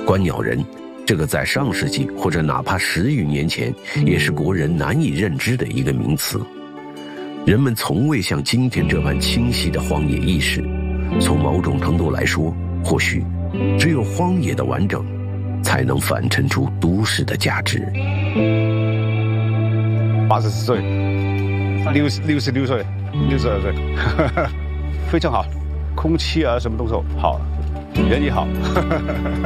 观鸟人，这个在上世纪或者哪怕10余年前，也是国人难以认知的一个名词。人们从未像今天这般清晰的荒野意识。从某种程度来说，或许只有荒野的完整，才能反衬出都市的价值。 84岁，66岁，62岁，非常好，空气啊，什么都好，人也好。